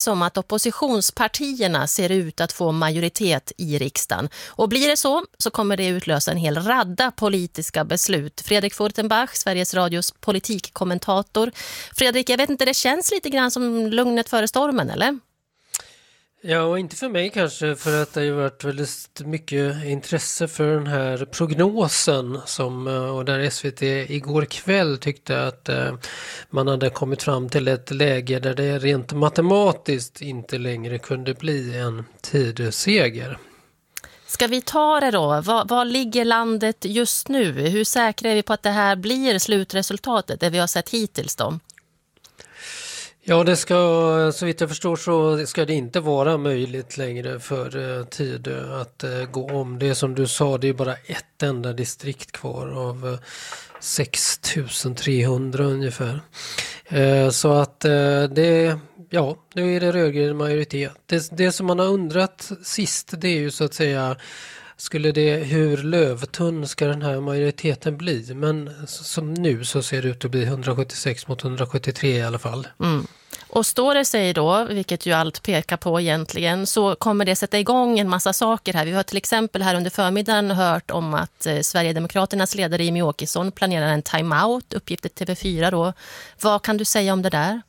som att oppositionspartierna ser ut att få majoritet i riksdagen. Och blir det så kommer det utlösa en hel radda politiska beslut. Fredrik Furtenbach, Sveriges Radios politikkommentator. Fredrik, jag vet inte, det känns lite grann som lugnet före stormen, eller? Ja, och inte för mig kanske, för att det har ju varit väldigt mycket intresse för den här prognosen och där SVT igår kväll tyckte att man hade kommit fram till ett läge där det rent matematiskt inte längre kunde bli en tidsseger. Ska vi ta det då? Var ligger landet just nu? Hur säkra är vi på att det här blir slutresultatet, det vi har sett hittills då? Ja, det ska, så vitt jag förstår så ska det inte vara möjligt längre för tid att gå om. Det som du sa, det är bara ett enda distrikt kvar av 6300 ungefär. Så att nu är det rödgrön majoritet. Det som man har undrat sist, det är ju så att säga hur lövtunn ska den här majoriteten bli? Men som nu så ser det ut att bli 176 mot 173 i alla fall. Mm. Och står det sig då, vilket ju allt pekar på egentligen, så kommer det sätta igång en massa saker här. Vi har till exempel här under förmiddagen hört om att Sverigedemokraternas ledare Jimmie Åkesson planerar en timeout, uppgifter TV4 då. Vad kan du säga om det där?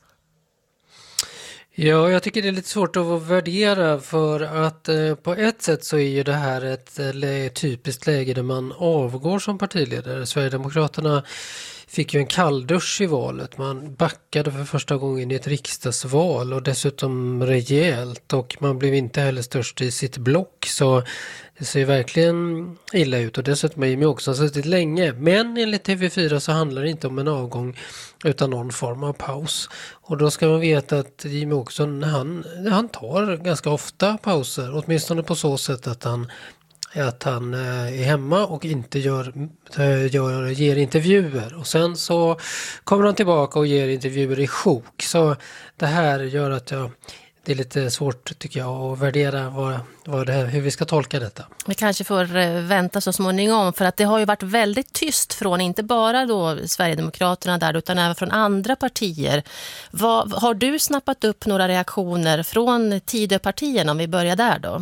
Ja, jag tycker det är lite svårt att värdera, för att på ett sätt så är ju det här ett typiskt läge där man avgår som partiledare. Sverigedemokraterna fick ju en kalldusch i valet. Man backade för första gången i ett riksdagsval och dessutom rejält, och man blev inte heller störst i sitt block, så det ser verkligen illa ut. Och dessutom har Jimmie Åkesson suttit länge, men enligt TV4 så handlar det inte om en avgång utan någon form av paus. Och då ska man veta att Jimmie Åkesson han tar ganska ofta pauser, åtminstone på så sätt att han är hemma och inte ger intervjuer. Och sen så kommer han tillbaka och ger intervjuer i sjok. Så det här gör att det är lite svårt, tycker jag, att värdera hur vi ska tolka detta. Vi kanske får vänta så småningom, för att det har ju varit väldigt tyst från inte bara då Sverigedemokraterna där, utan även från andra partier. Har du snappat upp några reaktioner från Tidöpartierna, om vi börjar där då?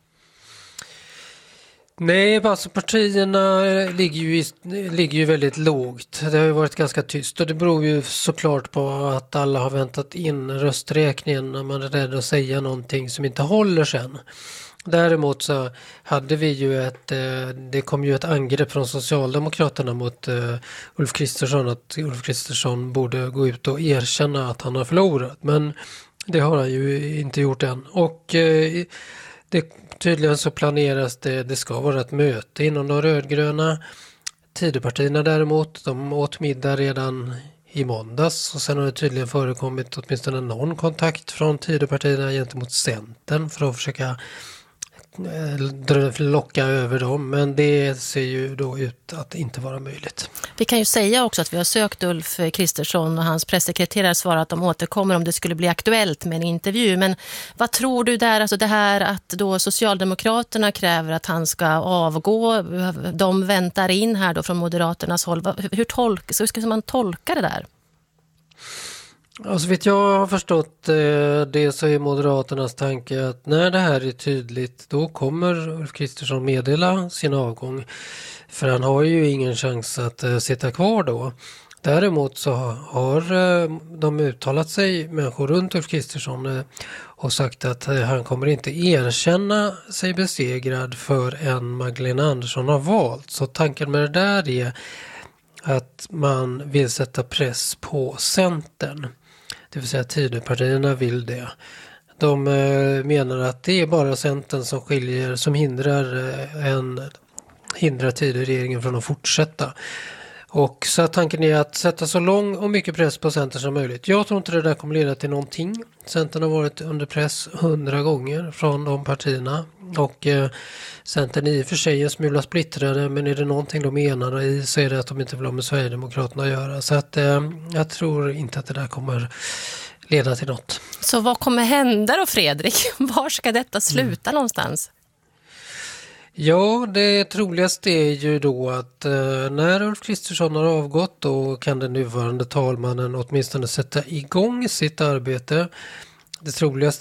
Nej, alltså partierna ligger ju väldigt lågt. Det har ju varit ganska tyst, och det beror ju såklart på att alla har väntat in rösträkningen när man är rädd att säga någonting som inte håller sen. Däremot så hade vi ju det kom ju ett angrepp från Socialdemokraterna mot Ulf Kristersson, att Ulf Kristersson borde gå ut och erkänna att han har förlorat. Men det har han ju inte gjort än. Och tydligen så planeras det ska vara ett möte inom de rödgröna. Tidöpartierna däremot, de åt middag redan i måndags, och sen har det tydligen förekommit åtminstone någon kontakt från Tidöpartierna gentemot Centern för att försöka locka över dem, men det ser ju då ut att inte vara möjligt. Vi kan ju säga också att vi har sökt Ulf Kristersson, och hans pressekreterare svarar att de återkommer om det skulle bli aktuellt med en intervju. Men vad tror du där, alltså det här att då Socialdemokraterna kräver att han ska avgå, de väntar in här då från Moderaternas håll. Hur ska man tolka det där? Alltså, vet jag har förstått det, så är Moderaternas tanke att när det här är tydligt, då kommer Ulf Kristersson meddela sin avgång. För han har ju ingen chans att sitta kvar då. Däremot så har de uttalat sig, människor runt Ulf Kristersson, och sagt att han kommer inte erkänna sig besegrad för en Magdalena Andersson har valt. Så tanken med det där är att man vill sätta press på Centern. Det vill säga Tidöpartierna vill det. De menar att det är bara Centern som hindrar Tidöregeringen från att fortsätta. Och så tanken är att sätta så lång och mycket press på Centern som möjligt. Jag tror inte det där kommer leda till någonting. Centern har varit under press 100 gånger från de partierna. Och Centern är i och för sig en smula splittrade, men är det någonting de menar i så är det att de inte vill ha med Sverigedemokraterna att göra. Så att jag tror inte att det där kommer leda till något. Så vad kommer hända då, Fredrik? Var ska detta sluta någonstans? Ja, det troligaste är ju då att när Ulf Kristersson har avgått, då kan den nuvarande talmannen åtminstone sätta igång sitt arbete. Det troligaste